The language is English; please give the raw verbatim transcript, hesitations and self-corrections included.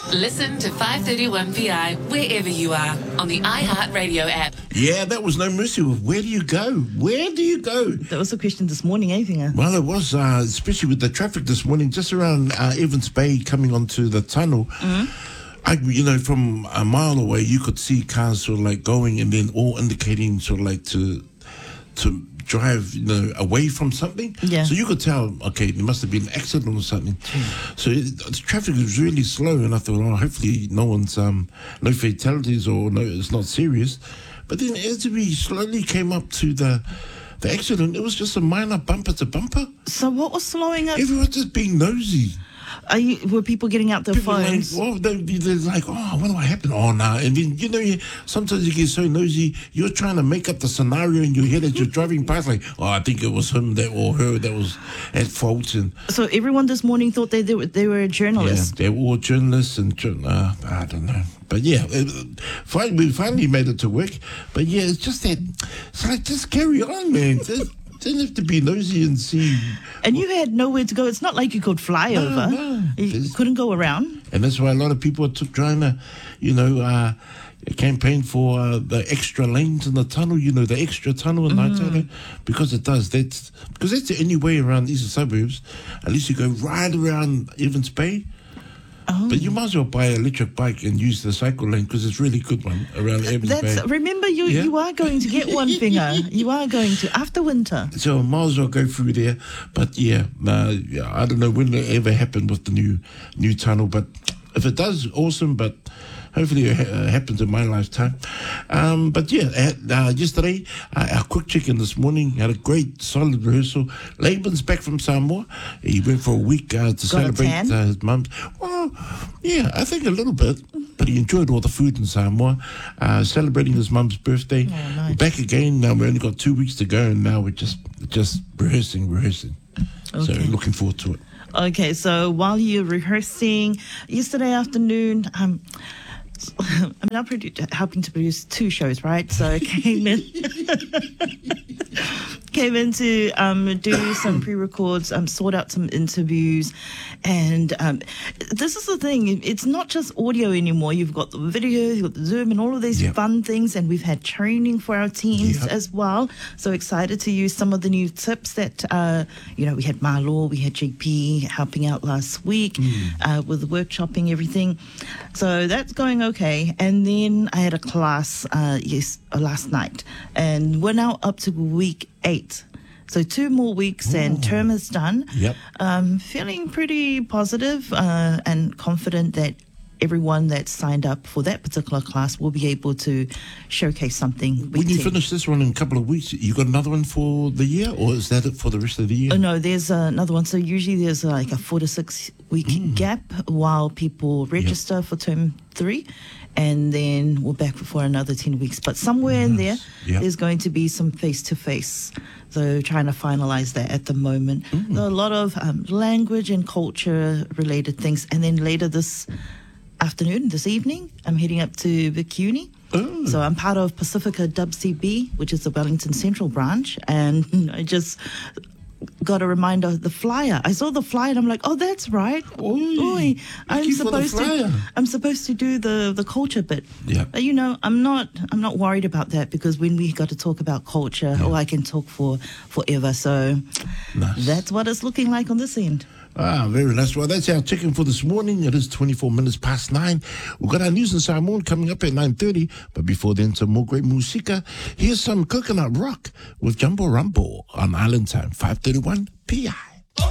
Listen to five thirty-one P I wherever you are on the iHeartRadio app. Yeah, that was No Mercy with Where Do You Go? Where do you go? That was the question this morning, eh, Vinga? Well, it was, uh, especially with the traffic this morning, just around uh, Evans Bay coming onto the tunnel. Mm-hmm. I, you know, from a mile away, you could see cars sort of like going and then all indicating sort of like to to drive, you know, away from something. Yeah. So you could tell, okay, there must have been an accident or something. Mm. So it, the traffic was really slow, and I thought, oh, hopefully no one's, um, no fatalities or no, it's not serious. But then as we slowly came up to the the accident, it was just a minor bumper to bumper. So what was slowing up? Everyone just being nosy. Are you, were people getting out their People phones? Like, well, they, they're like, oh, what might happen? Oh, no. Nah. And then, you know, you, sometimes you get so nosy, you're trying to make up the scenario in your head as you're driving past, like, oh, I think it was him that or her that was at fault. And so everyone this morning thought they, they, were, they were a journalist? Yeah, they were all journalists and, uh, I don't know. But yeah, it, finally, we finally made it to work. But yeah, it's just that, it's like, just carry on, man. Just, didn't have to be nosy and see. And you had nowhere to go. It's not like you could fly no, over. No. You There's, couldn't go around. And that's why a lot of people are trying to, you know, uh, campaign for uh, the extra lanes in the tunnel, you know, the extra tunnel in mm. Naitara, because it does. That's because that's the only way around these suburbs. At least you go right around Evans Bay. Oh. But you might as well buy an electric bike and use the cycle lane because it's a really good one around Evans That's, Bay. Remember, you yeah? you are going to get one, Finger. You are going to, after winter. So I might as well go through there. But yeah, uh, yeah I don't know when it ever happened with the new new tunnel. But if it does, awesome. But hopefully it ha- happens in my lifetime. Um, but yeah, uh, yesterday, uh, our quick check-in this morning had a great, solid rehearsal. Laban's back from Samoa. He went for a week uh, to Got celebrate uh, his mum's. Well, yeah, I think a little bit. But he enjoyed all the food in Samoa, uh, celebrating his mum's birthday. Oh, nice. We're back again. Now we only got two weeks to go, and now we're just just rehearsing, rehearsing. Okay. So looking forward to it. Okay, so while you're rehearsing, yesterday afternoon, um, I mean, I'm produ- helping to produce two shows, right? So I came in, came in to um, do some pre-records, um, sort out some interviews, and um, this is the thing. It's not just audio anymore. You've got the video, you've got the Zoom, and all of these yep. fun things, and we've had training for our teams yep. as well. So excited to use some of the new tips that, uh, you know, we had Marlo, we had J P helping out last week mm. uh, with the workshopping, everything. So that's going okay. And then I had a class uh, yes uh, last night, and we're now up to week eight. So two more weeks Ooh. and term is done. Yep. Um, feeling pretty positive, uh, and confident that everyone that signed up for that particular class will be able to showcase something. When you ten. finish this one in a couple of weeks, you got another one for the year, or is that it for the rest of the year? Oh, no, there's uh, another one. So usually there's uh, like a four to six week mm. gap while people register yep. for term three. And then we're back for another ten weeks. But somewhere yes. in there, yep. there's going to be some face-to-face. So trying to finalize that at the moment. Mm. There are a lot of um, language and culture-related things. And then later this afternoon, this evening, I'm heading up to Vic Uni. Oh. So I'm part of Pacifica W C B, which is the Wellington Central branch. And I just got a reminder of the flyer. I saw the flyer and I'm like, oh, that's right. Oy, Oy, I'm supposed to I'm supposed to do the, the culture bit. Yeah. But, you know, I'm not I'm not worried about that, because when we got to talk about culture, yeah. oh, I can talk for forever. So nice. That's what it's looking like on this end. Ah, very nice. Well, that's our check-in for this morning. It is twenty-four minutes past nine. We've got our news in Samoan coming up at nine thirty. But before then, some more great musika. Here's some Coconut Rock with Jumbo Rumbo on Island Time, five thirty-one P I.